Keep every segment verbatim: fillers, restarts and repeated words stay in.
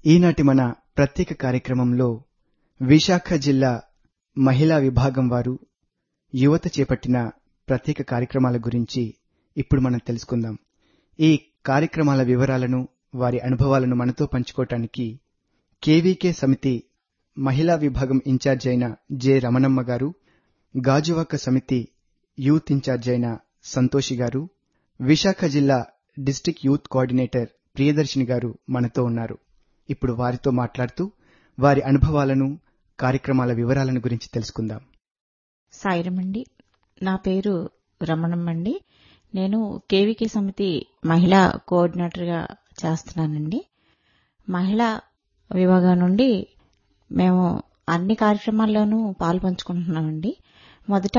ఈనాటి మన ప్రత్యేక కార్యక్రమంలో విశాఖ జిల్లా మహిళా విభాగం వారు యువత చేపట్టిన ప్రత్యేక కార్యక్రమాల గురించి ఇప్పుడు మనం తెలుసుకుందాం. ఈ కార్యక్రమాల వివరాలను, వారి అనుభవాలను మనతో పంచుకోవటానికి కేవీకే సమితి మహిళా విభాగం ఇన్ఛార్జ్ అయిన జె రమణమ్మ గారు, గాజువాక సమితి యూత్ ఇన్ఛార్జ్ అయిన సంతోషి గారు, విశాఖ జిల్లా డిస్ట్రిక్ట్ యూత్ కోఆర్డినేటర్ ప్రియదర్శిని గారు మనతో ఉన్నారు. ఇప్పుడు వారితో మాట్లాడుతూ వారి అనుభవాలను, కార్యక్రమాల వివరాలను గురించి తెలుసుకుందాం. సాయిరమండి, నా పేరు రమణమ్మండి. నేను కేవీకే సమితి మహిళా కోఆర్డినేటర్గా చేస్తున్నానండి. మహిళా విభాగం నుండి మేము అన్ని కార్యక్రమాల్లోనూ పాల్పంచుకుంటున్నామండి. మొదట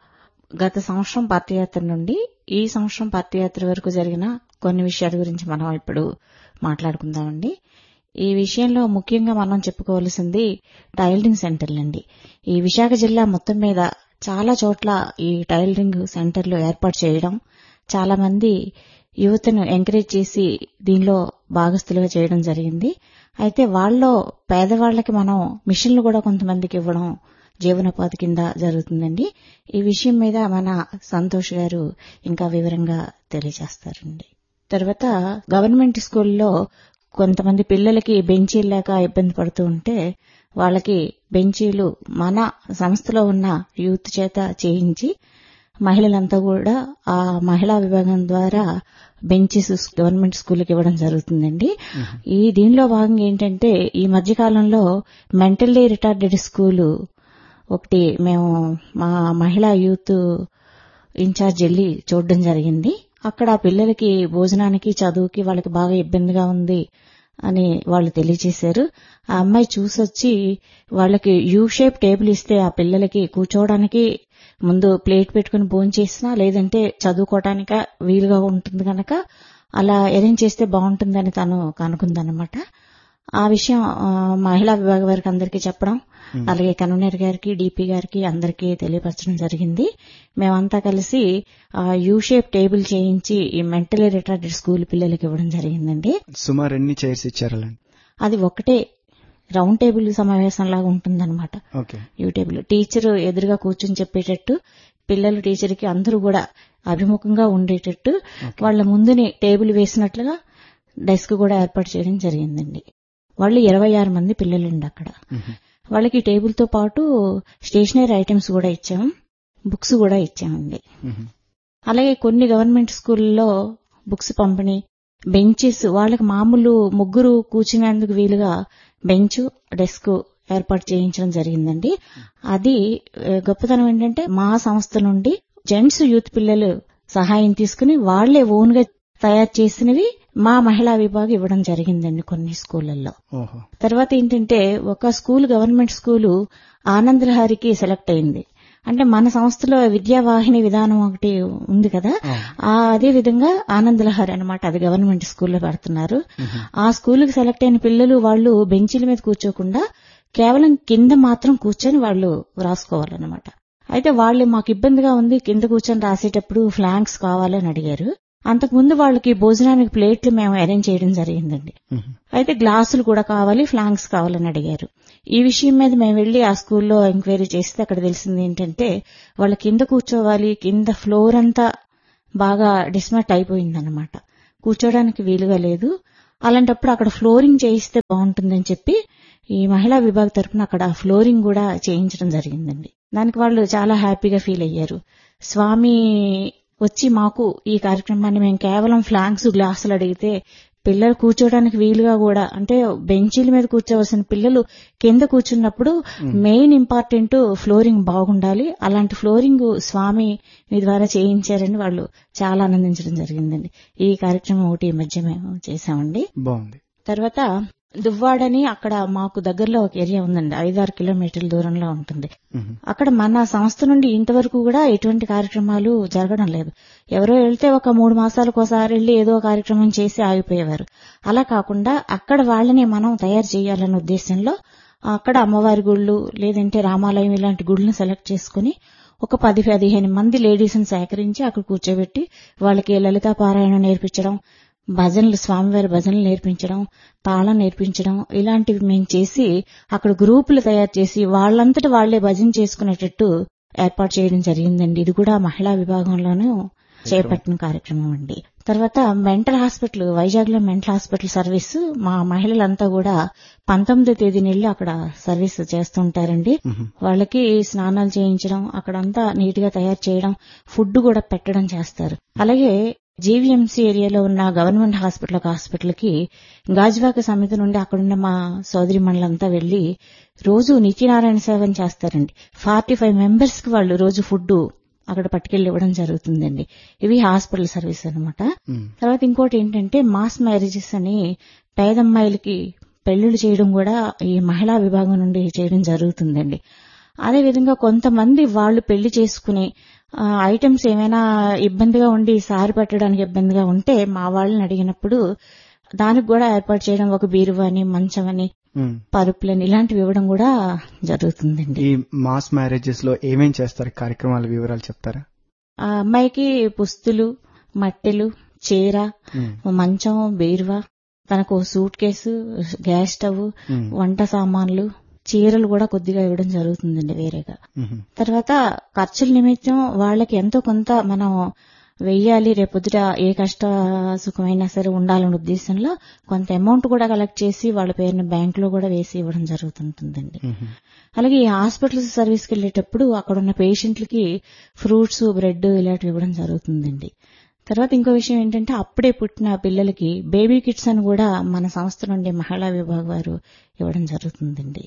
గత సంవత్సరం పాదయాత్ర నుండి ఈ సంవత్సరం పాదయాత్ర వరకు జరిగిన కొన్ని విషయాల గురించి మనం ఇప్పుడు మాట్లాడుకుందామండి. ఈ విషయంలో ముఖ్యంగా మనం చెప్పుకోవాల్సింది టైలరింగ్ సెంటర్లండి. ఈ విశాఖ జిల్లా మొత్తం మీద చాలా చోట్ల ఈ టైలరింగ్ సెంటర్లు ఏర్పాటు చేయడం, చాలా మంది యువతను ఎంకరేజ్ చేసి దీనిలో భాగస్థులుగా చేయడం జరిగింది. అయితే వాళ్ళలో పేదవాళ్లకి మనం మిషన్లు కూడా కొంతమందికి ఇవ్వడం జీవనోపాధి కింద జరుగుతుందండి. ఈ విషయం మీద మన సంతోష్ గారు ఇంకా వివరంగా తెలియజేస్తారండి. తర్వాత గవర్నమెంట్ స్కూల్లో కొంతమంది పిల్లలకి బెంచీలు లేక ఇబ్బంది పడుతూ ఉంటే వాళ్ళకి బెంచీలు మన సంస్థలో ఉన్న యూత్ చేత చేయించి మహిళలంతా కూడా ఆ మహిళా విభాగం ద్వారా బెంచెస్ గవర్నమెంట్ స్కూల్కి ఇవ్వడం జరుగుతుందండి. ఈ దీనిలో భాగంగా ఏంటంటే ఈ మధ్యకాలంలో మెంటల్లీ రిటార్డెడ్ స్కూలు ఒకటి మేము మా మహిళా యూత్ ఇన్ఛార్జ్ వెళ్ళి చూడడం జరిగింది. అక్కడ పిల్లలకి భోజనానికి, చదువుకి వాళ్ళకి బాగా ఇబ్బందిగా ఉంది అని వాళ్ళు తెలియజేశారు. ఆ అమ్మాయి చూసొచ్చి వాళ్ళకి యూ షేప్ టేబుల్ ఇస్తే ఆ పిల్లలకి కూర్చోవడానికి ముందు ప్లేట్ పెట్టుకుని భోంచేసినా లేదంటే చదువుకోవటానిక వీలుగా ఉంటుంది కనుక అలా అరేంజ్ చేస్తే బాగుంటుందని తను కనుకుందనమాట. ఆ విషయం మహిళా విభాగ వారికి అందరికీ చెప్పడం, అలాగే కన్వీనర్ గారికి, డీపీ గారికి అందరికీ తెలియపరచడం జరిగింది. మేమంతా కలిసి ఆ యూ షేప్ టేబుల్ చేయించి ఈ మెంటలీ రిటార్డెడ్ స్కూల్ పిల్లలకి ఇవ్వడం జరిగిందండి. సుమారు ఎన్ని చైర్స్ ఇచ్చారు? అది ఒకటే రౌండ్ టేబుల్ సమావేశం లాగా ఉంటుందన్నమాట. యూ టేబుల్ టీచర్ ఎదురుగా కూర్చుని చెప్పేటట్టు, పిల్లలు టీచర్కి అందరూ కూడా అభిముఖంగా ఉండేటట్టు వాళ్ళ ముందుని టేబుల్ వేసినట్లుగా డెస్క్ కూడా ఏర్పాటు చేయడం జరిగిందండి. వాళ్ళు ఇరవై ఆరు మంది పిల్లలుండి అక్కడ. వాళ్ళకి టేబుల్ తో పాటు స్టేషనరీ ఐటమ్స్ కూడా ఇచ్చాం, బుక్స్ కూడా ఇచ్చామండి. అలాగే కొన్ని గవర్నమెంట్ స్కూల్లో బుక్స్ పంపిణీ, బెంచెస్ వాళ్ళకి మామూలు ముగ్గురు కూర్చునేందుకు వీలుగా బెంచ్, డెస్క్ ఏర్పాటు చేయించడం జరిగిందండి. అది గొప్పతనం ఏంటంటే మా సంస్థ నుండి జెంట్స్ యూత్ పిల్లలు సహాయం తీసుకుని వాళ్లే ఓన్ గా తయారు చేసినవి మా మహిళా విభాగం ఇవ్వడం జరిగిందండి కొన్ని స్కూళ్లలో. తర్వాత ఏంటంటే ఒక స్కూల్ గవర్నమెంట్ స్కూలు ఆనందలహరికి సెలెక్ట్ అయింది. అంటే మన సంస్థలో విద్యావాహిని విధానం ఒకటి ఉంది కదా, అదే విధంగా ఆనందలహరి అనమాట, అది గవర్నమెంట్ స్కూల్లో పెడుతున్నారు. ఆ స్కూల్కి సెలెక్ట్ అయిన పిల్లలు వాళ్ళు బెంచీల మీద కూర్చోకుండా కేవలం కింద మాత్రం కూర్చొని వాళ్ళు రాసుకోవాలన్నమాట. అయితే వాళ్ళు మాకు ఇబ్బందిగా ఉంది, కింద కూర్చొని రాసేటప్పుడు ఫ్లాంక్స్ కావాలని అడిగారు. అంతకుముందు వాళ్ళకి భోజనానికి ప్లేట్లు మేము అరేంజ్ చేయడం జరిగిందండి. అయితే గ్లాసులు కూడా కావాలి, ఫ్లాంక్స్ కావాలని అడిగారు. ఈ విషయం మీద మేము వెళ్లి ఆ స్కూల్లో ఎంక్వైరీ చేస్తే అక్కడ తెలిసింది ఏంటంటే వాళ్ళ కింద కూర్చోవాలి, కింద ఫ్లోర్ అంతా బాగా డిస్మాట్ అయిపోయిందన్నమాట, కూర్చోడానికి వీలుగా లేదు. అలాంటప్పుడు అక్కడ ఫ్లోరింగ్ చేయిస్తే బాగుంటుందని చెప్పి ఈ మహిళా విభాగ తరఫున అక్కడ ఫ్లోరింగ్ కూడా చేయించడం జరిగిందండి. దానికి వాళ్ళు చాలా హ్యాపీగా ఫీల్ అయ్యారు. స్వామి వచ్చి మాకు ఈ కార్యక్రమాన్ని మేము కేవలం ఫ్లాంక్స్, గ్లాసులు అడిగితే పిల్లలు కూర్చోడానికి వీలుగా కూడా, అంటే బెంచీల మీద కూర్చోవలసిన పిల్లలు కింద కూర్చున్నప్పుడు మెయిన్ ఇంపార్టెంట్ ఫ్లోరింగ్ బాగుండాలి, అలాంటి ఫ్లోరింగ్ స్వామి మీ ద్వారా చేయించారని వాళ్ళు చాలా ఆనందించడం జరిగిందండి. ఈ కార్యక్రమం ఒకటి ఈ మధ్య మేము చేశామండి. బాగుంది. తర్వాత దువ్వాడని అక్కడ మాకు దగ్గరలో ఒక ఏరియా ఉందండి, ఐదారు కిలోమీటర్ల దూరంలో ఉంటుంది. అక్కడ మన సంస్థ నుండి ఇంతవరకు కూడా ఎటువంటి కార్యక్రమాలు జరగడం లేదు. ఎవరో వెళ్తే ఒక మూడు మాసాలకు ఒకసారి వెళ్లి ఏదో కార్యక్రమం చేసి ఆగిపోయేవారు. అలా కాకుండా అక్కడ వాళ్ళని మనం తయారు చేయాలన్న ఉద్దేశంలో అక్కడ అమ్మవారి గుళ్ళు లేదంటే రామాలయం ఇలాంటి గుళ్ళను సెలెక్ట్ చేసుకుని ఒక పది పదిహేను మంది లేడీస్ని సేకరించి అక్కడ కూర్చోబెట్టి వాళ్ళకి లలితా పారాయణం నేర్పించడం, భజనలు, స్వామివారి భజనలు నేర్పించడం, తాళం నేర్పించడం ఇలాంటివి మేము చేసి అక్కడ గ్రూపులు తయారు చేసి వాళ్ళంతటా వాళ్లే భజన చేసుకునేటట్టు ఏర్పాటు చేయడం జరిగిందండి. ఇది కూడా మహిళా విభాగంలోనూ చేపట్టిన కార్యక్రమం అండి. తర్వాత మెంటల్ హాస్పిటల్, వైజాగ్ లో మెంటల్ హాస్పిటల్ సర్వీస్ మా మహిళలంతా కూడా పంతొమ్మిదో తేదీ నెలలు అక్కడ సర్వీస్ చేస్తుంటారండి. వాళ్ళకి స్నానాలు చేయించడం, అక్కడంతా నీట్ గా తయారు చేయడం, ఫుడ్ కూడా పెట్టడం చేస్తారు. అలాగే జీవీఎంసీ ఏరియాలో ఉన్న గవర్నమెంట్ హాస్పిటల్ హాస్పిటల్ కి గాజువాక సమితి నుండి అక్కడున్న మా సోదరి మండలంతా వెళ్లి రోజు నిత్యనారాయణ సేవను చేస్తారండి. ఫార్టీ ఫైవ్ మెంబర్స్ కి వాళ్ళు రోజు ఫుడ్ అక్కడ పట్టుకెళ్లి ఇవ్వడం జరుగుతుందండి. ఇవి హాస్పిటల్ సర్వీస్ అనమాట. తర్వాత ఇంకోటి ఏంటంటే మాస్ మ్యారేజెస్ అని పేదమ్మాయిలకి పెళ్లిళ్లు చేయడం కూడా ఈ మహిళా విభాగం నుండి చేయడం జరుగుతుందండి. అదేవిధంగా కొంతమంది వాళ్ళు పెళ్లి చేసుకుని ఐటమ్స్ ఏమైనా ఇబ్బందిగా ఉండి సారి పెట్టడానికి ఇబ్బందిగా ఉంటే మా వాళ్ళని అడిగినప్పుడు దానికి కూడా ఏర్పాటు చేయడం, ఒక బీరువాని, మంచమని, పరుపులని ఇలాంటివి ఇవ్వడం కూడా జరుగుతుందండి. ఈ మాస్ మ్యారేజెస్ లో ఏమేం చేస్తారు, కార్యక్రమాల వివరాలు చెప్తారా? ఆ అమ్మాయికి పుస్తులు, మట్టెలు, చీర, మంచం, బీరువా, తనకు సూట్ కేసు, గ్యాస్ స్టవ్, వంట సామాన్లు, చీరలు కూడా కొద్దిగా ఇవ్వడం జరుగుతుందండి వేరేగా. తర్వాత ఖర్చుల నిమిత్తం వాళ్ళకి ఎంతో కొంత మనం వెయ్యాలి, రేపొద్దుట ఏ కష్ట సుఖమైనా సరే ఉండాలనే ఉద్దేశంలో కొంత అమౌంట్ కూడా కలెక్ట్ చేసి వాళ్ళ పేరుని బ్యాంక్ లో కూడా వేసి ఇవ్వడం జరుగుతుంటుందండి. అలాగే ఈ హాస్పిటల్ సర్వీస్ కి వెళ్లేటప్పుడు అక్కడ ఉన్న పేషెంట్లకి ఫ్రూట్స్, బ్రెడ్ ఇలాంటివి ఇవ్వడం జరుగుతుందండి. తర్వాత ఇంకో విషయం ఏంటంటే అప్పుడే పుట్టిన పిల్లలకి బేబీ కిట్స్ అని కూడా మన సంస్థ నుండి మహిళా విభాగ వారు ఇవ్వడం జరుగుతుందండి.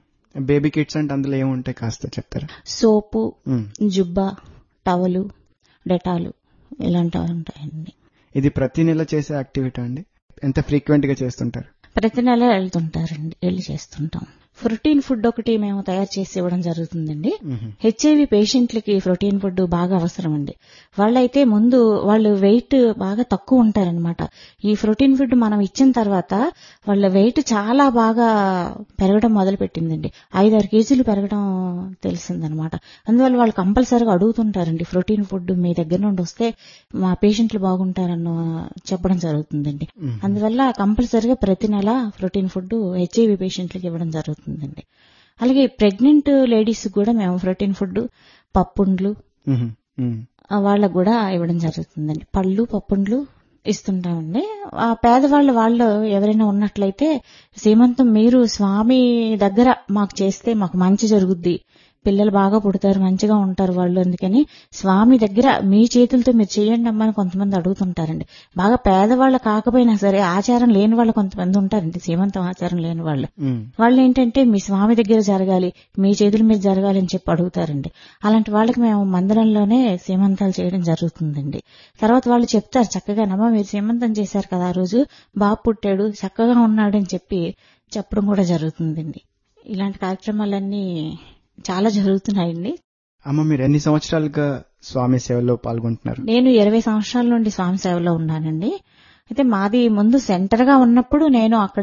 బేబీ కిట్స్ అంటే అందులో ఏముంటాయి కాస్త చెప్తారా? సోపు, జుబ్బా, టవలు, డెటాలు ఇలాంటివి ఉంటాయండి. ఇది ప్రతి నెల చేసే యాక్టివిటీ అండి? ఎంత ఫ్రీక్వెంట్ గా చేస్తుంటారు? ప్రతి నెల వెళ్తుంటారండి, వెళ్ళి చేస్తుంటాం. ప్రోటీన్ ఫుడ్ ఒకటి మేము తయారు చేసి ఇవ్వడం జరుగుతుందండి. హెచ్ఐవి పేషెంట్లకి ప్రోటీన్ ఫుడ్ బాగా అవసరం అండి. వాళ్ళైతే ముందు వాళ్ళు వెయిట్ బాగా తక్కువ ఉంటారనమాట. ఈ ప్రోటీన్ ఫుడ్ మనం ఇచ్చిన తర్వాత వాళ్ళ వెయిట్ చాలా బాగా పెరగడం మొదలు పెట్టిందండి. ఐదారు కేజీలు పెరగడం తెలిసిందనమాట. అందువల్ల వాళ్ళు కంపల్సరీగా అడుగుతుంటారండి, ప్రోటీన్ ఫుడ్ మీ దగ్గర నుండి వస్తే మా పేషెంట్లు బాగుంటారన్న చెప్పడం జరుగుతుందండి. అందువల్ల కంపల్సరీగా ప్రతి నెల ప్రోటీన్ ఫుడ్ హెచ్ఐవి పేషెంట్లకి ఇవ్వడం జరుగుతుంది. అలాగే ప్రెగ్నెంట్ లేడీస్ కూడా మేము ప్రోటీన్ ఫుడ్, పప్పుండ్లు వాళ్ళకు కూడా ఇవ్వడం జరుగుతుందండి. పళ్ళు, పప్పుండ్లు ఇస్తుంటామండి. ఆ పేదవాళ్ళు వాళ్ళు ఎవరైనా ఉన్నట్లయితే సీమంతం మీరు స్వామి దగ్గర మాకు చేస్తే మాకు మంచి జరుగుద్ది, పిల్లలు బాగా పుడతారు, మంచిగా ఉంటారు వాళ్ళు, అందుకని స్వామి దగ్గర మీ చేతులతో మీరు చేయండి అమ్మని కొంతమంది అడుగుతుంటారండి. బాగా పేదవాళ్ళు కాకపోయినా సరే ఆచారం లేని వాళ్ళు కొంతమంది ఉంటారండి, సీమంతం ఆచారం లేని వాళ్ళు. వాళ్ళు ఏంటంటే మీ స్వామి దగ్గర జరగాలి, మీ చేతుల మీద జరగాలి అని చెప్పి అడుగుతారండి. అలాంటి వాళ్ళకి మేము మందిరంలోనే సీమంతాలు చేయడం జరుగుతుందండి. తర్వాత వాళ్ళు చెప్తారు చక్కగానమ్మా మీరు సీమంతం చేశారు కదా, ఆ రోజు బాబు పుట్టాడు, చక్కగా ఉన్నాడు అని చెప్పి చెప్పడం కూడా జరుగుతుందండి. ఇలాంటి కార్యక్రమాలన్నీ చాలా జరుగుతున్నాయండి. అమ్మ, మీరు ఎన్ని సంవత్సరాలుగా స్వామి సేవలో పాల్గొంటున్నారు? నేను ఇరవై సంవత్సరాల నుండి స్వామి సేవలో ఉన్నానండి. అయితే మాది ముందు సెంటర్ గా ఉన్నప్పుడు నేను అక్కడ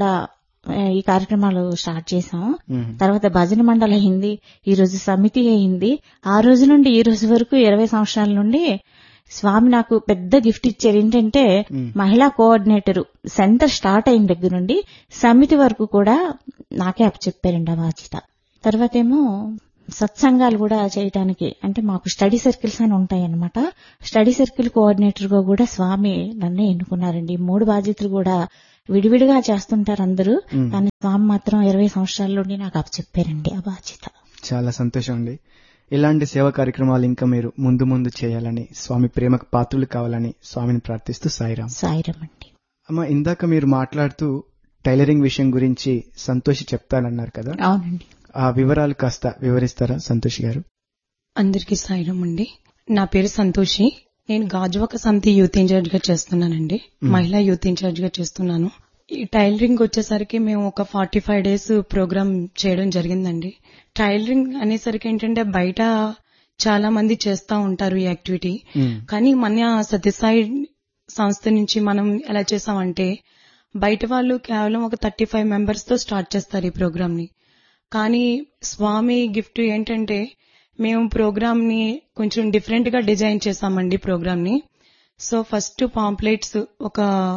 ఈ కార్యక్రమాలు స్టార్ట్ చేశాము. తర్వాత భజన మండలి అయింది, ఈ రోజు సమితి అయింది. ఆ రోజు నుండి ఈ రోజు వరకు ఇరవై సంవత్సరాల నుండి స్వామి నాకు పెద్ద గిఫ్ట్ ఇచ్చారు. ఏంటంటే మహిళా కోఆర్డినేటర్ సెంటర్ స్టార్ట్ అయిన దగ్గర నుండి సమితి వరకు కూడా నాకే అప్పచెప్పారండి ఆ బాధ్యత. తర్వాత ఏమో సత్సంగాలు కూడా చేయడానికి, అంటే మాకు స్టడీ సర్కిల్స్ అని ఉంటాయన్నమాట. స్టడీ సర్కిల్ కోఆర్డినేటర్ గా కూడా స్వామి నన్నే ఎన్నుకున్నారండి. మూడు బాధ్యతలు కూడా విడివిడిగా చేస్తుంటారు అందరూ, కానీ స్వామి మాత్రం ఇరవై సంవత్సరాల నుండి నాకు అప్పచెప్పారండి ఆ బాధ్యత. చాలా సంతోషం అండి. ఇలాంటి సేవా కార్యక్రమాలు ఇంకా మీరు ముందు ముందు చేయాలని, స్వామి ప్రేమకు పాత్రలు కావాలని స్వామిని ప్రార్థిస్తూ సాయిరాం. సాయిరాం అండి. అమ్మ, ఇందాక మీరు మాట్లాడుతూ టైలరింగ్ విషయం గురించి సంతోషి చెప్తానన్నారు కదా? అవునండి. ఆ వివరాలు కాస్త వివరిస్తారా సంతోషి గారు? అందరికీ సాయిరాం అండి. నా పేరు సంతోషి. నేను గాజువాక సమితి యూత్ ఇన్ఛార్జ్ గా చేస్తున్నానండి. మహిళా యూత్ ఇన్ఛార్జ్ గా చేస్తున్నాను. ఈ టైలరింగ్ వచ్చేసరికి మేము ఒక ఫార్టీ ఫైవ్ డేస్ ప్రోగ్రామ్ చేయడం జరిగిందండి. టైలరింగ్ అనేసరికి ఏంటంటే బయట చాలా మంది చేస్తా ఉంటారు ఈ యాక్టివిటీ, కానీ మన సత్యసాయి సంస్థ నుంచి మనం ఎలా చేసామంటే బయట వాళ్ళు కేవలం ఒక థర్టీ ఫైవ్ మెంబర్స్ తో స్టార్ట్ చేస్తారు ఈ ప్రోగ్రామ్ ని. కానీ స్వామి గిఫ్ట్ ఏంటంటే మేము ప్రోగ్రామ్ ని కొంచెం డిఫరెంట్ గా డిజైన్ చేసామండి ప్రోగ్రామ్ ని. సో ఫస్ట్ పాంప్లెట్స్ ఒక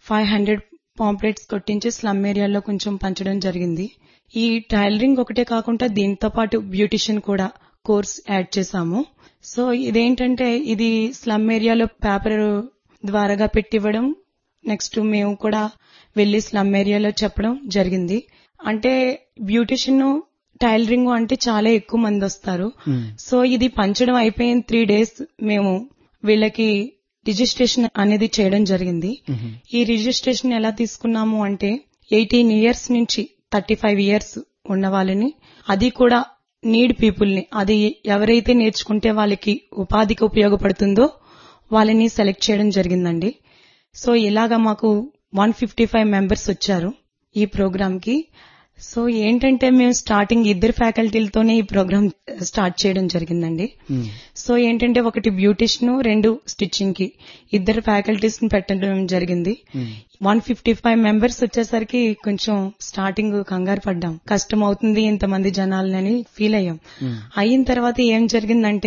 ఫైవ్ హండ్రెడ్ పాంప్లెట్స్ కొట్టించి స్లమ్ ఏరియాలో కొంచెం పంచడం జరిగింది. ఈ టైలరింగ్ ఒకటే కాకుండా దీంతో పాటు బ్యూటిషియన్ కూడా కోర్స్ యాడ్ చేశాము. సో ఇదేంటంటే ఇది స్లమ్ ఏరియాలో పేపర్ ద్వారాగా పెట్టివ్వడం, నెక్స్ట్ మేము కూడా వెళ్లి స్లమ్ ఏరియాలో చెప్పడం జరిగింది. అంటే బ్యూటిషియన్ టైలరింగ్ అంటే చాలా ఎక్కువ మంది వస్తారు. సో ఇది పంచడం అయిపోయిన త్రీ డేస్ మేము వీళ్ళకి రిజిస్ట్రేషన్ అనేది చేయడం జరిగింది. ఈ రిజిస్ట్రేషన్ ఎలా తీసుకున్నాము అంటే ఎయిటీన్ ఇయర్స్ నుంచి థర్టీ ఫైవ్ ఇయర్స్ ఉన్న వాళ్ళని, అది కూడా నీడ్ పీపుల్ ని, అది ఎవరైతే నేర్చుకుంటే వాళ్ళకి ఉపాధికి ఉపయోగపడుతుందో వాళ్ళని సెలెక్ట్ చేయడం జరిగిందండి. సో ఇలాగా మాకు వన్ ఫిఫ్టీ ఫైవ్ మెంబర్స్ వచ్చారు ఈ ప్రోగ్రామ్ కి. సో ఏంటంటే మేము స్టార్టింగ్ ఇద్దరు ఫ్యాకల్టీలతోనే ఈ ప్రోగ్రామ్ స్టార్ట్ చేయడం జరిగిందండి. సో ఏంటంటే ఒకటి బ్యూటిషియన్, రెండు స్టిచ్చింగ్ కి ఇద్దరు ఫ్యాకల్టీస్ ని పెట్టడం జరిగింది. వన్ ఫిఫ్టీ ఫైవ్ మెంబర్స్ వచ్చేసరికి కొంచెం స్టార్టింగ్ కంగారు పడ్డాం, కష్టం అవుతుంది ఇంతమంది జనాలని ఫీల్ అయ్యాం. అయిన తర్వాత ఏం జరిగిందంటే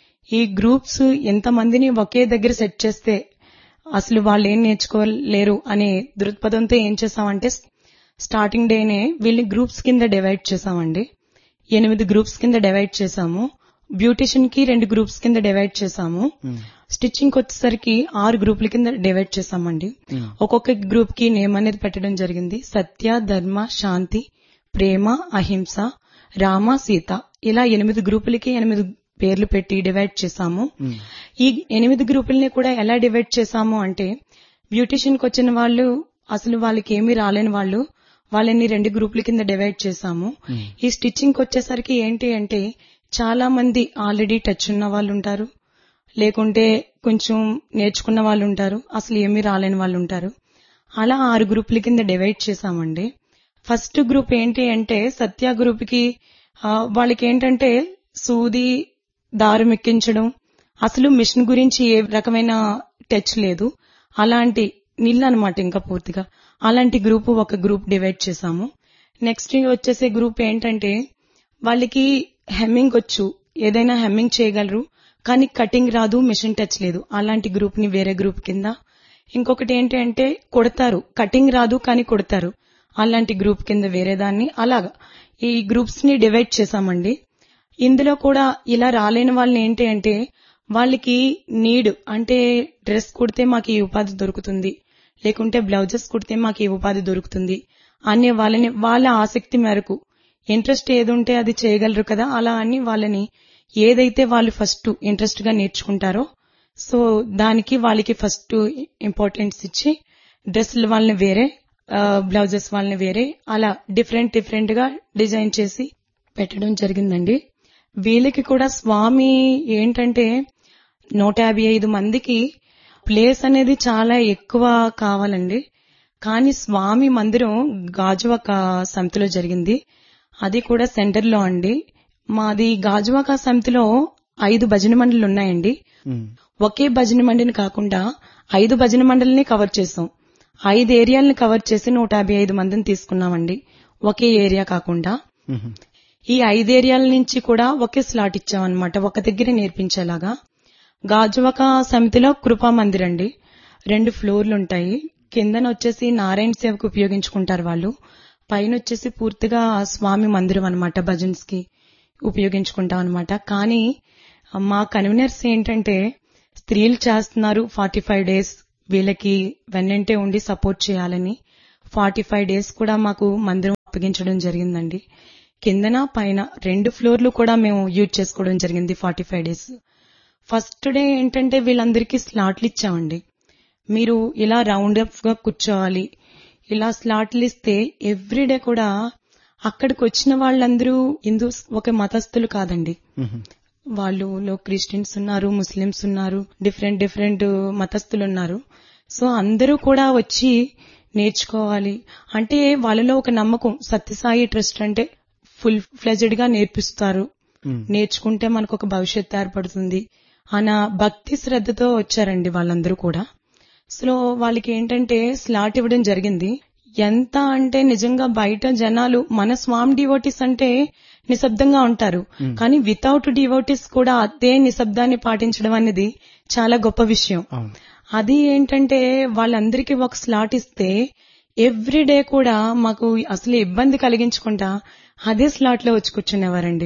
ఈ గ్రూప్స్ ఎంతమందిని ఒకే దగ్గర సెట్ చేస్తే అసలు వాళ్ళు ఏం నేర్చుకోలేరు అనే దృక్పథంతో ఏం చేసామంటే స్టార్టింగ్ డేనే వీళ్ళని గ్రూప్స్ కింద డివైడ్ చేసామండి. ఎనిమిది గ్రూప్స్ కింద డివైడ్ చేసాము. బ్యూటిషియన్ కి రెండు గ్రూప్స్ కింద డివైడ్ చేసాము. స్టిచ్చింగ్ వచ్చేసరికి ఆరు గ్రూపుల కింద డివైడ్ చేసామండి. ఒక్కొక్క గ్రూప్ కి నేమ్ అనేది పెట్టడం జరిగింది. సత్య, ధర్మ, శాంతి, ప్రేమ, అహింస, రామ, సీత, ఇలా ఎనిమిది గ్రూపులకి ఎనిమిది పేర్లు పెట్టి డివైడ్ చేసాము. ఈ ఎనిమిది గ్రూపుల్ని కూడా ఎలా డివైడ్ చేసాము అంటే బ్యూటిషియన్ కి వచ్చిన వాళ్ళు అసలు వాళ్ళకి ఏమీ రాలేని వాళ్ళు, వాళ్ళని రెండు గ్రూపుల కింద డివైడ్ చేసాము. ఈ స్టిచ్చింగ్ వచ్చేసరికి ఏంటి అంటే చాలా మంది ఆల్రెడీ టచ్ ఉన్న వాళ్ళు ఉంటారు, లేకుంటే కొంచెం నేర్చుకున్న వాళ్ళు ఉంటారు, అసలు ఏమీ రాలేని వాళ్ళు ఉంటారు. అలా ఆరు గ్రూపుల కింద డివైడ్ చేసామండి. ఫస్ట్ గ్రూప్ ఏంటి అంటే సత్య గ్రూప్ కి వాళ్ళకి ఏంటంటే సూది, దారం ఎక్కించడం, అసలు మిషన్ గురించి ఏ రకమైన టచ్ లేదు, అలాంటి నీళ్ళు అనమాట ఇంకా పూర్తిగా. అలాంటి గ్రూప్ ఒక గ్రూప్ డివైడ్ చేసాము. నెక్స్ట్ వచ్చేసే గ్రూప్ ఏంటంటే వాళ్ళకి హెమ్మింగ్ వచ్చు, ఏదైనా హెమ్మింగ్ చేయగలరు, కానీ కటింగ్ రాదు, మిషన్ టచ్ లేదు, అలాంటి గ్రూప్ ని వేరే గ్రూప్ కింద. ఇంకొకటి ఏంటి అంటే కుడతారు, కటింగ్ రాదు కానీ కుడతారు, అలాంటి గ్రూప్ కింద వేరే దాన్ని. అలాగా ఈ గ్రూప్స్ ని డివైడ్ చేసామండి. ఇందులో కూడా ఇలా రాలేని వాళ్ళని ఏంటి అంటే వాళ్ళకి నీడ్ అంటే డ్రెస్ కుడితే మాకు ఈ ఉపాధి దొరుకుతుంది, లేకుంటే బ్లౌజెస్ కుడితే మాకు ఈ ఉపాధి దొరుకుతుంది అనే వాళ్ళని వాళ్ళ ఆసక్తి మేరకు ఇంట్రెస్ట్ ఏది ఉంటే అది చేయగలరు కదా, అలా అని వాళ్ళని ఏదైతే వాళ్ళు ఫస్ట్ ఇంట్రెస్ట్ గా నేర్చుకుంటారో సో దానికి వాళ్ళకి ఫస్ట్ ఇంపార్టెన్స్ ఇచ్చి డ్రెస్సులు వాళ్ళని వేరే, బ్లౌజెస్ వాళ్ళని వేరే, అలా డిఫరెంట్ డిఫరెంట్ గా డిజైన్ చేసి పెట్టడం జరిగిందండి. వీళ్ళకి కూడా స్వామి ఏంటంటే నూట యాభై ఐదు మందికి ప్లేస్ అనేది చాలా ఎక్కువ కావాలండి. కానీ స్వామి మందిరం గాజువాక సమితిలో జరిగింది, అది కూడా సెంటర్ లో అండి. మాది గాజువాక సమితిలో ఐదు భజన మండలి ఉన్నాయండి. ఒకే భజన మండలిని కాకుండా ఐదు భజన మండలిని కవర్ చేసాం. ఐదు ఏరియాలను కవర్ చేసి నూట యాభై ఐదు మందిని తీసుకున్నామండి, ఒకే ఏరియా కాకుండా. ఈ ఐదు ఏరియాల నుంచి కూడా ఒకే స్లాట్ ఇచ్చామన్నమాట, ఒక దగ్గర నేర్పించేలాగా. గాజువాక సమితిలో కృపా మందిర్ అండి, రెండు ఫ్లోర్లు ఉంటాయి. కిందన వచ్చేసి నారాయణ సేవకు ఉపయోగించుకుంటారు వాళ్ళు, పైన వచ్చేసి పూర్తిగా స్వామి మందిరం అనమాట, భజన్స్ కి ఉపయోగించుకుంటాం అనమాట. కానీ మా కన్వీనర్స్ ఏంటంటే స్త్రీలు చేస్తున్నారు ఫార్టీ ఫైవ్ డేస్, వీళ్ళకి వెన్నంటే ఉండి సపోర్ట్ చేయాలని ఫార్టీ ఫైవ్ డేస్ కూడా మాకు మందిరం అప్పగించడం జరిగిందండి. కిందన పైన రెండు ఫ్లోర్లు కూడా మేము యూజ్ చేసుకోవడం జరిగింది forty five days. First day ఏంటంటే వీళ్ళందరికీ స్లాట్లు ఇచ్చామండి, మీరు ఇలా రౌండ్ అప్ గా కూర్చోవాలి, ఇలా స్లాట్లు ఇస్తే ఎవ్రీడే కూడా అక్కడికి వచ్చిన వాళ్ళందరూ హిందూ ఒక మతస్థులు కాదండి, వాళ్ళు క్రిస్టియన్స్ ఉన్నారు, ముస్లిమ్స్ ఉన్నారు, డిఫరెంట్ డిఫరెంట్ మతస్థులు ఉన్నారు. సో అందరూ కూడా వచ్చి నేర్చుకోవాలి అంటే వాళ్ళలో ఒక నమ్మకం, సత్యసాయి ట్రస్ట్ అంటే ఫుల్ ఫ్లెజ్డ్ గా నేర్పిస్తారు, నేర్చుకుంటే మనకు ఒక భవిష్యత్తు ఏర్పడుతుంది అన్న భక్తి శ్రద్ధతో వచ్చారండి వాళ్ళందరూ కూడా. సో వాళ్ళకి ఏంటంటే స్లాట్ ఇవ్వడం జరిగింది. ఎంత అంటే నిజంగా బయట జనాలు మన స్వామి డివోటీస్ అంటే నిశ్శబ్దంగా ఉంటారు, కానీ వితౌట్ డివోటీస్ కూడా అదే నిశ్శబ్దాన్ని పాటించడం అనేది చాలా గొప్ప విషయం. అది ఏంటంటే వాళ్ళందరికీ ఒక స్లాట్ ఇస్తే ఎవ్రీ డే కూడా మాకు అసలు ఇబ్బంది కలిగించకుండా అదే స్లాట్ లో వచ్చి కూర్చునేవారండి.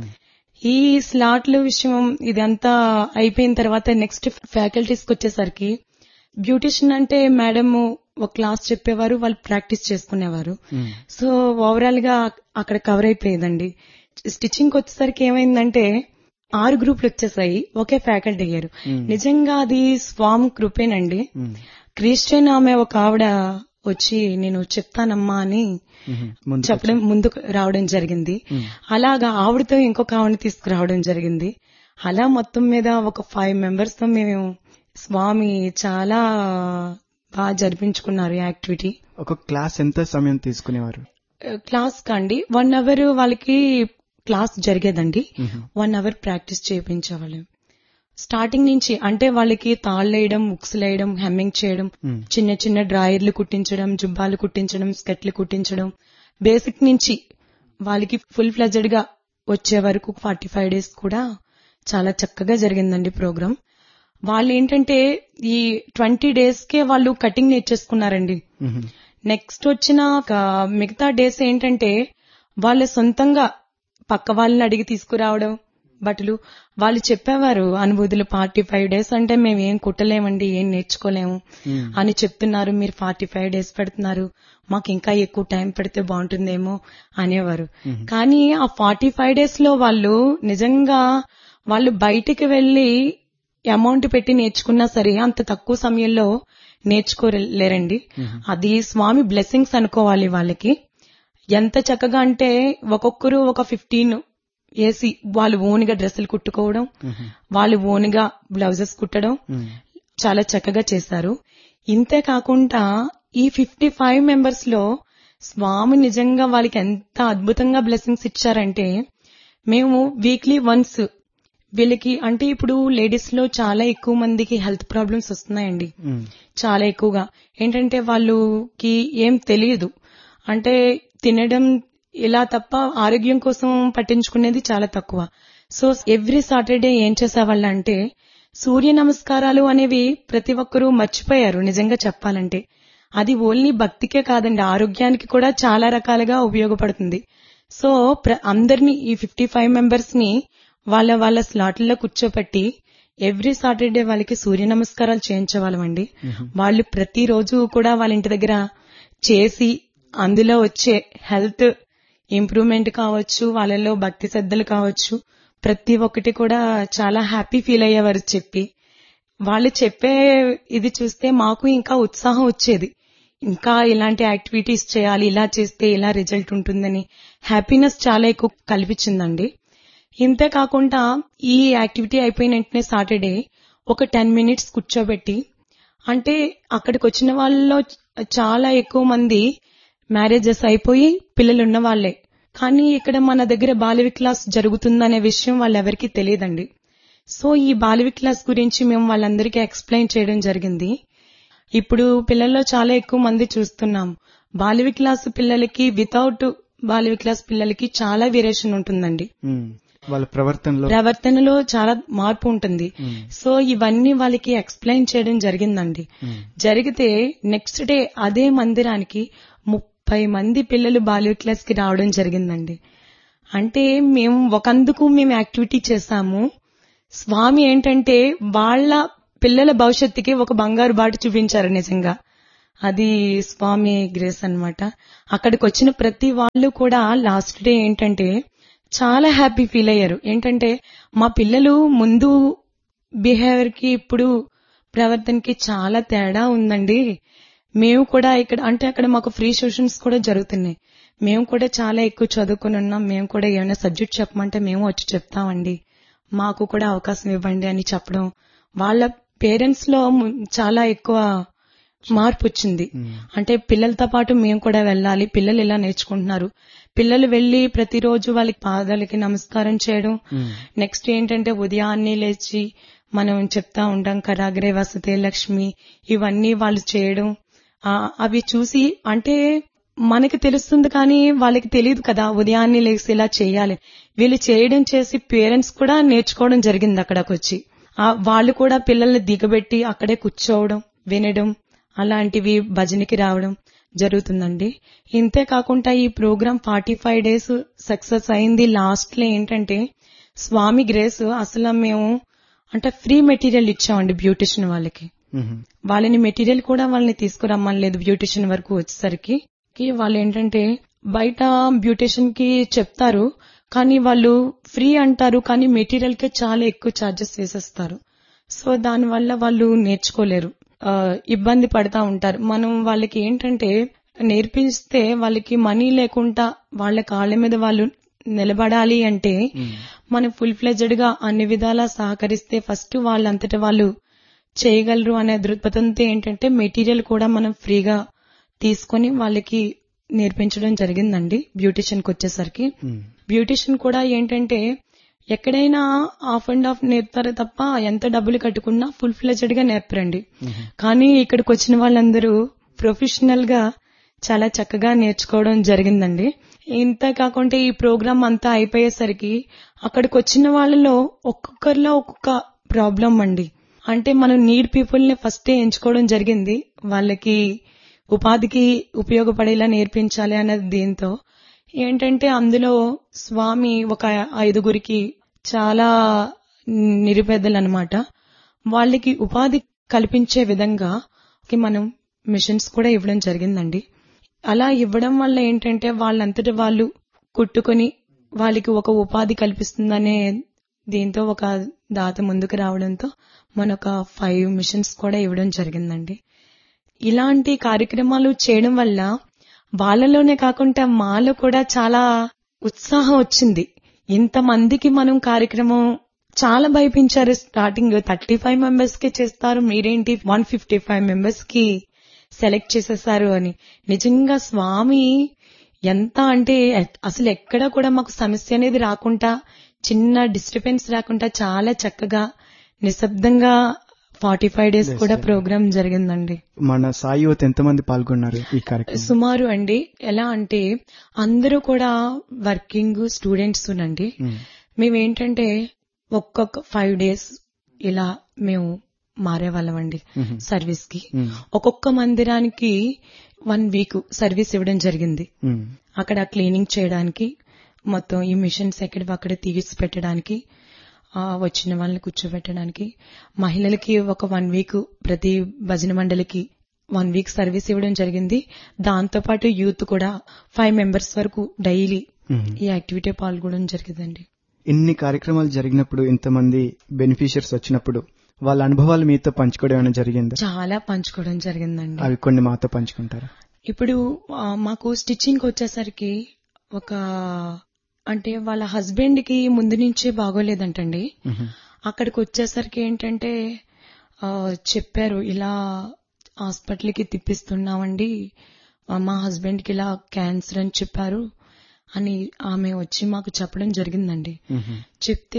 ఈ స్లాట్ల విషయం ఇదంతా అయిపోయిన తర్వాత నెక్స్ట్ ఫ్యాకల్టీస్ కి వచ్చేసరికి బ్యూటిషియన్ అంటే మేడం ఒక క్లాస్ చెప్పేవారు, వాళ్ళు ప్రాక్టీస్ చేసుకునేవారు. సో ఓవరాల్ గా అక్కడ కవర్ అయిపోయేదండి. స్టిచ్చింగ్ వచ్చేసరికి ఏమైందంటే ఆరు గ్రూపులు వచ్చేసాయి, ఒకే ఫ్యాకల్టీ అయ్యారు. నిజంగా అది స్వామి కృపేనండి. క్రిస్టియన్ ఆమె ఒక ఆవిడ వచ్చి నేను చెప్తానమ్మా అని చెప్పడం ముందుకు రావడం జరిగింది. అలాగా ఆవిడతో ఇంకొక ఆవిడని తీసుకురావడం జరిగింది. అలా మొత్తం మీద ఒక ఫైవ్ మెంబర్స్ తో మేము స్వామి చాలా బాగా జరిపించుకున్నారు యాక్టివిటీ. ఒక క్లాస్ ఎంత సమయం తీసుకునేవారు? క్లాస్ కండి వన్ అవర్ వాళ్ళకి class జరిగేదండి. One hour practice చేయించేవాళ్ళం. Starting నుంచి అంటే వాళ్ళకి తాళ్లేయడం, ఉక్సులేయడం, హెమ్మింగ్ చేయడం, చిన్న చిన్న డ్రాయర్లు కుట్టించడం, జుబ్బాలు కుట్టించడం, స్కెట్లు కుట్టించడం, బేసిక్ నుంచి వాళ్ళకి ఫుల్ ఫ్లెడ్జెడ్ గా వచ్చే వరకు ఫార్టీ ఫైవ్ డేస్ కూడా చాలా చక్కగా జరిగిందండి ప్రోగ్రామ్. వాళ్ళు ఏంటంటే ఈ ట్వంటీ డేస్ కే వాళ్ళు కటింగ్ నేర్చేసుకున్నారండి. నెక్స్ట్ వచ్చిన మిగతా డేస్ ఏంటంటే వాళ్ళ సొంతంగా పక్క వాళ్ళని అడిగి తీసుకురావడం బట్టలు. వాళ్ళు చెప్పేవారు అనుభూతులు, ఫార్టీ ఫైవ్ డేస్ అంటే మేము ఏం కుట్టలేమండి, ఏం నేర్చుకోలేము అని చెప్తున్నారు, మీరు ఫార్టీ ఫైవ్ డేస్ పెడుతున్నారు, మాకు ఇంకా ఎక్కువ టైం పెడితే బాగుంటుందేమో అనేవారు. కానీ ఆ ఫార్టీ ఫైవ్ డేస్ లో వాళ్ళు నిజంగా వాళ్ళు బయటికి వెళ్లి అమౌంట్ పెట్టి నేర్చుకున్నా సరే అంత తక్కువ సమయంలో నేర్చుకోలేరండి. అది స్వామి బ్లెస్సింగ్స్ అనుకోవాలి వాళ్ళకి. ఎంత చక్కగా అంటే ఒక్కొక్కరు ఒక ఫిఫ్టీన్ వేసి వాళ్ళు ఓన్గా డ్రెస్సులు కుట్టుకోవడం, వాళ్ళు ఓన్గా బ్లౌజెస్ కుట్టడం చాలా చక్కగా చేశారు. ఇంతే కాకుండా ఈ ఫిఫ్టీ ఫైవ్ మెంబర్స్ లో స్వామి నిజంగా వాళ్ళకి ఎంత అద్భుతంగా బ్లెస్సింగ్స్ ఇచ్చారంటే, మేము వీక్లీ వన్స్ వీళ్ళకి అంటే ఇప్పుడు లేడీస్ లో చాలా ఎక్కువ మందికి హెల్త్ ప్రాబ్లమ్స్ వస్తున్నాయండి. చాలా ఎక్కువగా ఏంటంటే వాళ్ళకి ఏం తెలియదు, అంటే తినడం ఇలా తప్ప ఆరోగ్యం కోసం పట్టించుకునేది చాలా తక్కువ. సో ఎవ్రీ సాటర్డే ఏం చేసేవాళ్ళంటే సూర్య నమస్కారాలు అనేవి ప్రతి ఒక్కరూ మర్చిపోయారు నిజంగా చెప్పాలంటే. అది ఓన్లీ భక్తికే కాదండి, ఆరోగ్యానికి కూడా చాలా రకాలుగా ఉపయోగపడుతుంది. సో అందరినీ ఈ ఫిఫ్టీ ఫైవ్ మెంబర్స్ ని వాళ్ళ వాళ్ళ స్లాట్లలో కూర్చోపెట్టి ఎవ్రీ సాటర్డే వాళ్ళకి సూర్య నమస్కారాలు చేయించేవాళ్ళమండి. వాళ్ళు ప్రతిరోజు కూడా వాళ్ళ ఇంటి దగ్గర చేసి అందులో వచ్చే హెల్త్ ఇంప్రూవ్మెంట్ కావచ్చు, వాళ్ళలో భక్తి శ్రద్ధలు కావచ్చు, ప్రతి ఒక్కటి కూడా చాలా హ్యాపీ ఫీల్ అయ్యేవారు చెప్పి. వాళ్ళు చెప్పే ఇది చూస్తే మాకు ఇంకా ఉత్సాహం వచ్చేది, ఇంకా ఇలాంటి యాక్టివిటీస్ చేయాలి, ఇలా చేస్తే ఇలా రిజల్ట్ ఉంటుందని హ్యాపీనెస్ చాలా ఎక్కువ కల్పించిందండి. ఇంతే కాకుండా ఈ యాక్టివిటీ అయిపోయిన వెంటనే సాటర్డే ఒక టెన్ మినిట్స్ కూర్చోబెట్టి, అంటే అక్కడికి వచ్చిన వాళ్ళలో చాలా ఎక్కువ మంది మ్యారేజెస్ అయిపోయి పిల్లలున్న వాళ్లే. కానీ ఇక్కడ మన దగ్గర బాల క్లాస్ జరుగుతుందనే విషయం వాళ్ళెవరికీ తెలియదండి. సో ఈ బాల క్లాస్ గురించి మేము వాళ్ళందరికీ ఎక్స్ప్లెయిన్ చేయడం జరిగింది. ఇప్పుడు పిల్లల్లో చాలా ఎక్కువ మంది చూస్తున్నాం, బాల క్లాస్ పిల్లలకి వితౌట్ బాల క్లాస్ పిల్లలకి చాలా వేరియేషన్ ఉంటుందండి. వాళ్ళ ప్రవర్తనలో ప్రవర్తనలో చాలా మార్పు ఉంటుంది. సో ఇవన్నీ వాళ్ళకి ఎక్స్ప్లెయిన్ చేయడం జరిగిందండి. జరిగితే నెక్స్ట్ డే అదే మందిరానికి ముప్పై మంది పిల్లలు బాల్య క్లాస్ కి రావడం జరిగిందండి. అంటే మేము ఒకందుకు మేము యాక్టివిటీ చేశాము. స్వామి ఏంటంటే వాళ్ళ పిల్లల భవిష్యత్తుకి ఒక బంగారు బాట చూపించారు నిజంగా. అది స్వామి గ్రేస్ అన్నమాట. అక్కడికి వచ్చిన ప్రతి వాళ్ళు కూడా లాస్ట్ డే ఏంటంటే చాలా హ్యాపీ ఫీల్ అయ్యారు. ఏంటంటే మా పిల్లలు ముందు బిహేవియర్ కి ఇప్పుడు ప్రవర్తనకి చాలా తేడా ఉందండి. మేము కూడా ఇక్కడ అంటే అక్కడ మాకు ఫ్రీ సెషన్స్ కూడా జరుగుతున్నాయి. మేము కూడా చాలా ఎక్కువ చదువుకుని ఉన్నాం, మేము కూడా ఏమైనా సబ్జెక్ట్ చెప్పమంటే మేము వచ్చి చెప్తామండి, మాకు కూడా అవకాశం ఇవ్వండి అని చెప్పడం. వాళ్ళ పేరెంట్స్ లో చాలా ఎక్కువ మార్పు వచ్చింది. అంటే పిల్లలతో పాటు మేము కూడా వెళ్ళాలి, పిల్లలు ఇలా నేర్చుకుంటున్నారు. పిల్లలు వెళ్లి ప్రతిరోజు వాళ్ళకి పాదాలకి నమస్కారం చేయడం. నెక్స్ట్ ఏంటంటే ఉదయాన్నే లేచి మనం చెప్తా ఉంటాం కరాగ్రే వసతే లక్ష్మి, ఇవన్నీ వాళ్ళు చేయడం. అవి చూసి అంటే మనకి తెలుస్తుంది కానీ వాళ్ళకి తెలియదు కదా ఉదయాన్నే లేచి ఇలా చేయాలి. వీళ్ళు చేయడం చేసి పేరెంట్స్ కూడా నేర్చుకోవడం జరిగింది. అక్కడికి వచ్చి వాళ్ళు కూడా పిల్లల్ని దిగబెట్టి అక్కడే కూర్చోవడం, వినడం అలాంటివి భజనకి రావడం జరుగుతుందండి. ఇంతే కాకుండా ఈ programme forty five days success అయింది. లాస్ట్ లో ఏంటంటే స్వామి గ్రేస్ అసలు మేము అంటే ఫ్రీ మెటీరియల్ ఇచ్చామండి బ్యూటిషియన్ వాళ్ళకి. వాళ్ళని మెటీరియల్ కూడా వాళ్ళని తీసుకురమ్మని లేదు. బ్యూటిషియన్ వరకు వచ్చేసరికి వాళ్ళు ఏంటంటే బయట బ్యూటిషియన్ కి చెప్తారు కానీ వాళ్ళు ఫ్రీ అంటారు కానీ మెటీరియల్ కి చాలా ఎక్కువ ఛార్జెస్ వేసేస్తారు. సో దానివల్ల వాళ్ళు నేర్చుకోలేరు, ఇబ్బంది పడతా ఉంటారు. మనం వాళ్ళకి ఏంటంటే నేర్పిస్తే వాళ్ళకి మనీ లేకుండా వాళ్ళ కాళ్ళ మీద వాళ్ళు నిలబడాలి అంటే మనం ఫుల్ ఫ్లెజ్డ్ గా అన్ని విధాలా సహకరిస్తే ఫస్ట్ వాళ్ళంతటా వాళ్ళు చేయగలరు అనే దృక్పథంతో ఏంటంటే మెటీరియల్ కూడా మనం ఫ్రీగా తీసుకొని వాళ్ళకి నేర్పించడం జరిగిందండి. బ్యూటిషియన్ కి వచ్చేసరికి బ్యూటిషియన్ కూడా ఏంటంటే ఎక్కడైనా హాఫ్ అండ్ హాఫ్ నేర్పుతారు తప్ప ఎంత డబ్బులు కట్టుకున్నా ఫుల్ ఫ్లెజ్డ్ గా నేర్పరండి. కానీ ఇక్కడికి వచ్చిన వాళ్ళందరూ ప్రొఫెషనల్ గా చాలా చక్కగా నేర్చుకోవడం జరిగిందండి. ఇంత కాకుండా ఈ ప్రోగ్రామ్ అంతా అయిపోయేసరికి అక్కడికి వచ్చిన వాళ్ళలో ఒక్కొక్కరిలో ఒక్కొక్క ప్రాబ్లం అండి. అంటే మనం నీడ్ పీపుల్ ని ఫస్టే ఎంచుకోవడం జరిగింది. వాళ్ళకి ఉపాధికి ఉపయోగపడేలా నేర్పించాలి అన్నది దీంతో ఏంటంటే అందులో స్వామి ఒక ఐదుగురికి చాలా నిరుపేదలు అన్నమాట. వాళ్ళకి ఉపాధి కల్పించే విధంగా మనం మిషన్స్ కూడా ఇవ్వడం జరిగిందండి. అలా ఇవ్వడం వల్ల ఏంటంటే వాళ్ళంతటి వాళ్ళు కుట్టుకొని వాళ్ళకి ఒక ఉపాధి కల్పిస్తుందనే దీంతో ఒక దాత ముందుకు రావడంతో మనొక ఫైవ్ మిషన్స్ కూడా ఇవ్వడం జరిగిందండి. ఇలాంటి కార్యక్రమాలు చేయడం వల్ల వాళ్ళలోనే కాకుండా మాలో కూడా చాలా ఉత్సాహం వచ్చింది. ఇంతమందికి మనం కార్యక్రమం చాలా భయపించారు. స్టార్టింగ్ థర్టీ ఫైవ్ మెంబర్స్ కి చేస్తారు, మీరేంటి వన్ ఫిఫ్టీ ఫైవ్ మెంబర్స్ కి సెలెక్ట్ చేసేసారు అని. నిజంగా స్వామి ఎంత అంటే అసలు ఎక్కడ కూడా మాకు సమస్య అనేది రాకుండా, చిన్న డిస్టర్బెన్స్ రాకుండా చాలా చక్కగా నిశ్శబ్దంగా ఫార్టీ ఫైవ్ డేస్ కూడా ప్రోగ్రామ్ జరిగిందండి. మన సాయి యువత ఎంతమంది పాల్గొన్నారు ఈ కార్యక్రమం? సుమారు అండి ఎలా అంటే అందరూ కూడా వర్కింగ్ స్టూడెంట్స్ నండి. మేమేంటంటే ఒక్కొక్క ఫైవ్ డేస్ ఇలా మేము మారేవాళ్ళం అండి సర్వీస్ కి. ఒక్కొక్క మందిరానికి వన్ వీక్ సర్వీస్ ఇవ్వడం జరిగింది. అక్కడ క్లీనింగ్ చేయడానికి, మొత్తం ఈ మిషన్స్ ఎక్కడ అక్కడ తీసి పెట్టడానికి, వచ్చిన వాళ్ళని కూర్చోబెట్టడానికి, మహిళలకి ఒక వన్ వీక్ ప్రతి భజన మండలికి వన్ వీక్ సర్వీస్ ఇవ్వడం జరిగింది. దాంతో పాటు యూత్ కూడా ఫైవ్ మెంబర్స్ వరకు డైలీ ఈ యాక్టివిటీ పాల్గొనడం జరిగిందండి. ఇన్ని కార్యక్రమాలు జరిగినప్పుడు, ఇంతమంది బెనిఫిషియర్స్ వచ్చినప్పుడు వాళ్ళ అనుభవాలు మీతో పంచుకోవడం ఏమైనా జరిగిందా? చాలా పంచుకోవడం జరిగిందండి. అవి కొన్ని మాతో పంచుకుంటారా? ఇప్పుడు మాకు స్టిచ్చింగ్ వచ్చేసరికి ఒక అంటే వాళ్ళ హస్బెండ్ కి ముందు నుంచే బాగోలేదంటండి. అక్కడికి వచ్చేసరికి ఏంటంటే చెప్పారు, ఇలా హాస్పిటల్ కి తిప్పిస్తున్నామండి, మా హస్బెండ్ కి ఇలా క్యాన్సర్ అని చెప్పారు అని ఆమె వచ్చి మాకు చెప్పడం జరిగిందండి. చెప్తే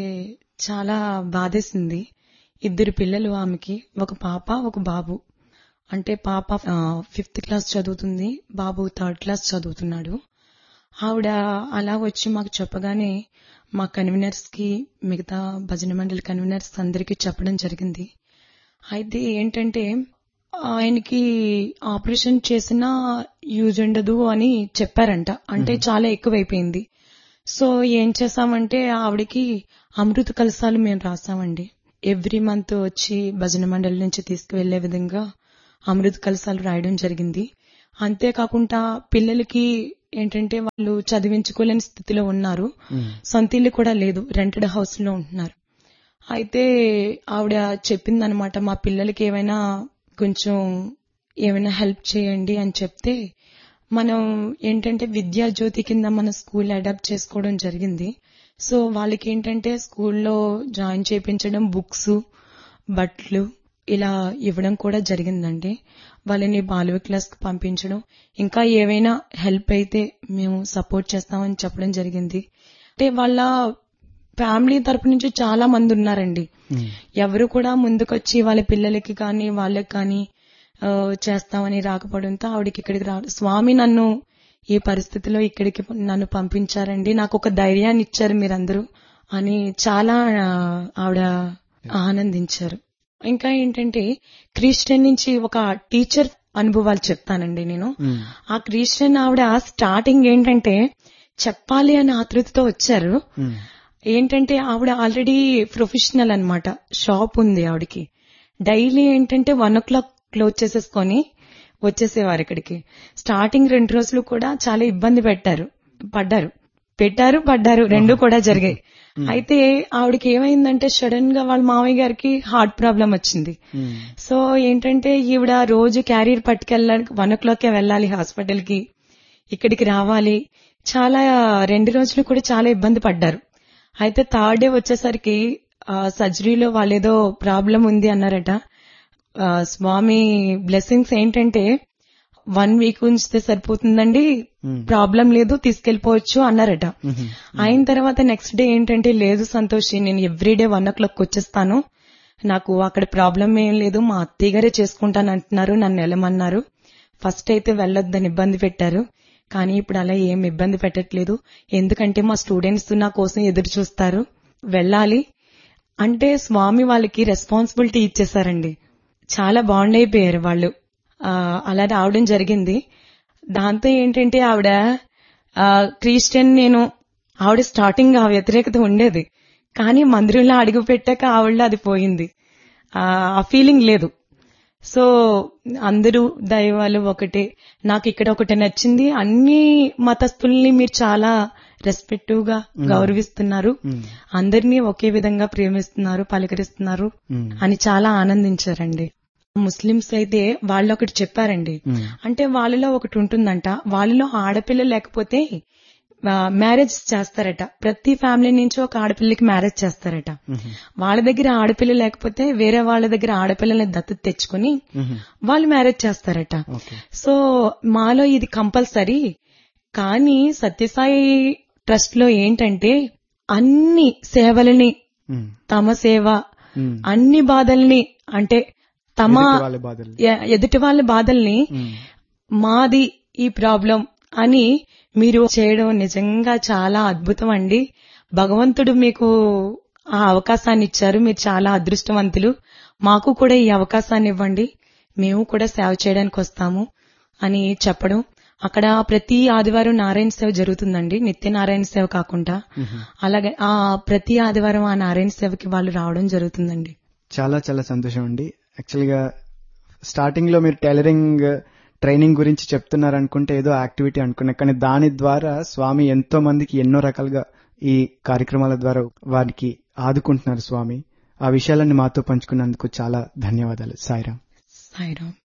చాలా బాధేసింది. ఇద్దరు పిల్లలు ఆమెకి, ఒక పాప ఒక బాబు. అంటే పాప ఫిఫ్త్ క్లాస్ చదువుతుంది, బాబు థర్డ్ క్లాస్ చదువుతున్నాడు. ఆవిడ అలా వచ్చి మాకు చెప్పగానే మా కన్వీనర్స్ కి, మిగతా భజన మండలి కన్వీనర్స్ అందరికీ చెప్పడం జరిగింది. అయితే ఏంటంటే ఆయనకి ఆపరేషన్ చేసినా యూజ్ ఉండదు అని చెప్పారంట. అంటే చాలా ఎక్కువైపోయింది. సో ఏం చేసామంటే ఆవిడకి అమృత కలశాలు మేము రాసామండి. ఎవ్రీ మంత్ వచ్చి భజన మండలి నుంచి తీసుకువెళ్లే విధంగా అమృత కలశాలు రాయడం జరిగింది. అంతేకాకుండా పిల్లలకి ఏంటంటే వాళ్ళు చదివించుకోలేని స్థితిలో ఉన్నారు, సొంత ఇల్లు కూడా లేదు, రెంటెడ్ హౌస్ లో ఉంటున్నారు. అయితే ఆవిడ చెప్పిందనమాట, మా పిల్లలకి ఏమైనా కొంచెం ఏమైనా హెల్ప్ చేయండి అని చెప్తే మనం ఏంటంటే విద్యా జ్యోతి కింద మన స్కూల్ అడాప్ట్ చేసుకోవడం జరిగింది. సో వాళ్ళకి ఏంటంటే స్కూల్లో జాయిన్ చేయించడం, బుక్స్, బట్టలు ఇలా ఇవ్వడం కూడా జరిగిందండి. వాళ్ళని బాల్య క్లాస్ కి పంపించడం, ఇంకా ఏవైనా హెల్ప్ అయితే మేము సపోర్ట్ చేస్తామని చెప్పడం జరిగింది. అంటే వాళ్ళ ఫ్యామిలీ తరపు నుంచి చాలా మంది ఉన్నారండి. ఎవరు కూడా ముందుకొచ్చి వాళ్ళ పిల్లలకి కానీ వాళ్ళకి కానీ చేస్తామని రాకపోవడంతో ఆవిడకి ఇక్కడికి రావడం, స్వామి నన్ను ఈ పరిస్థితిలో ఇక్కడికి నన్ను పంపించారండి, నాకు ఒక ధైర్యాన్ని ఇచ్చారు మీరందరూ అని చాలా ఆవిడ ఆనందించారు. ఇంకా ఏంటంటే క్రిస్టియన్ నుంచి ఒక టీచర్ అనుభవాలు చెప్తానండి నేను. ఆ క్రిస్టియన్ ఆవిడ స్టార్టింగ్ ఏంటంటే చెప్పాలి అని ఆతృతతో వచ్చారు. ఏంటంటే ఆవిడ ఆల్రెడీ ప్రొఫెషనల్ అన్నమాట, షాప్ ఉంది ఆవిడకి. డైలీ ఏంటంటే వన్ ఓ క్లాక్ క్లోజ్ చేసేసుకొని వచ్చేసేవారు ఇక్కడికి. స్టార్టింగ్ రెండు రోజులు కూడా చాలా ఇబ్బంది పెట్టారు పడ్డారు పెట్టారు పడ్డారు రెండు కూడా జరిగాయి. అయితే ఆవిడకి ఏమైందంటే సడన్ గా వాళ్ళ మామయ్య గారికి హార్ట్ ప్రాబ్లం వచ్చింది. సో ఏంటంటే ఈవిడ రోజు క్యారియర్ పట్టుకెళ్ళడానికి వన్ ఓ క్లాక్ వెళ్ళాలి హాస్పిటల్ కి, ఇక్కడికి రావాలి. చాలా రెండు రోజులు కూడా చాలా ఇబ్బంది పడ్డారు. అయితే థర్డ్ డే వచ్చేసరికి సర్జరీలో వాళ్ళేదో ప్రాబ్లం ఉంది అన్నారట. స్వామి బ్లెస్సింగ్స్ ఏంటంటే వన్ వీక్ ఉంచితే సరిపోతుందండి, ప్రాబ్లం లేదు, తీసుకెళ్లిపోవచ్చు అన్నారట. అయిన తర్వాత నెక్స్ట్ డే ఏంటంటే లేదు సంతోషి, నేను ఎవ్రీడే వన్ ఓ క్లాక్ వచ్చేస్తాను, నాకు అక్కడ ప్రాబ్లం ఏం లేదు, మా అత్తయ్య గారే చేసుకుంటాను అంటున్నారు, నన్ను వెళ్ళమన్నారు. ఫస్ట్ అయితే వెళ్ళొద్దని ఇబ్బంది పెట్టారు, కానీ ఇప్పుడు అలా ఏం ఇబ్బంది పెట్టట్లేదు. ఎందుకంటే మా స్టూడెంట్స్ నా కోసం ఎదురు చూస్తారు, వెళ్ళాలి అంటే స్వామి వాళ్ళకి రెస్పాన్సిబిలిటీ ఇచ్చేసారండి. చాలా బాండ్ అయిపోయారు వాళ్ళు. అలా రావడం జరిగింది. దాంతో ఏంటంటే ఆవిడ క్రిస్టియన్, నేను ఆవిడ స్టార్టింగ్ ఆ వ్యతిరేకత ఉండేది, కానీ మందిరంలో అడుగు పెట్టాక ఆవిడ అది పోయింది, ఆ ఫీలింగ్ లేదు. సో అందరూ దైవాలు ఒకటే. నాకు ఇక్కడ ఒకటి నచ్చింది, అన్ని మతస్థుల్ని మీరు చాలా రెస్పెక్టివ్ గా గౌరవిస్తున్నారు, అందరినీ ఒకే విధంగా ప్రేమిస్తున్నారు, పలకరిస్తున్నారు అని చాలా ఆనందించారండి. ముస్లిమ్స్ అయితే వాళ్ళు ఒకటి చెప్పారండి, అంటే వాళ్ళలో ఒకటి ఉంటుందంట, వాళ్ళలో ఆడపిల్ల లేకపోతే మ్యారేజ్ చేస్తారట. ప్రతి ఫ్యామిలీ నుంచి ఒక ఆడపిల్లకి మ్యారేజ్ చేస్తారట. వాళ్ళ దగ్గర ఆడపిల్ల లేకపోతే వేరే వాళ్ళ దగ్గర ఆడపిల్లల్ని దత్తత తెచ్చుకుని వాళ్ళు మ్యారేజ్ చేస్తారట. సో మాలో ఇది కంపల్సరీ. కానీ సత్యసాయి ట్రస్ట్ లో ఏంటంటే అన్ని సేవలని, తమ సేవ, అన్ని బాధల్ని, అంటే తమ ఎదుటి వాళ్ళ బాధల్ని మాది ఈ ప్రాబ్లం అని మీరు చేయడం నిజంగా చాలా అద్భుతం అండి. భగవంతుడు మీకు ఆ అవకాశాన్ని ఇచ్చారు, మీరు చాలా అదృష్టవంతులు. మాకు కూడా ఈ అవకాశాన్ని ఇవ్వండి, మేము కూడా సేవ చేయడానికి వస్తాము అని చెప్పడం. అక్కడ ప్రతి ఆదివారం నారాయణ సేవ జరుగుతుందండి, నిత్య నారాయణ సేవ కాకుండా. అలాగే ఆ ప్రతి ఆదివారం ఆ నారాయణ సేవకి వాళ్ళు రావడం జరుగుతుందండి. చాలా చాలా సంతోషం అండి. యాక్చువల్ గా స్టార్టింగ్ లో మీరు టైలరింగ్ ట్రైనింగ్ గురించి చెప్తున్నారు అనుకుంటే ఏదో యాక్టివిటీ అనుకున్నా, కానీ దాని ద్వారా స్వామి ఎంతో మందికి ఎన్నో రకాలుగా ఈ కార్యక్రమాల ద్వారా వారికి ఆదుకుంటున్నారు స్వామి. ఆ విషయాలన్నీ మాతో పంచుకున్నందుకు చాలా ధన్యవాదాలు. సాయిరాం. సాయిరాం.